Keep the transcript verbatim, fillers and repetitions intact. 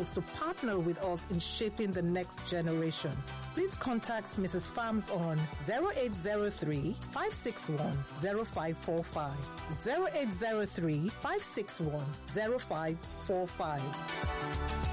is to partner with us in shaping the next generation. Please contact Missus Phams on zero eight zero three, five six one, zero five four five, zero eight zero three, five six one, zero five four five.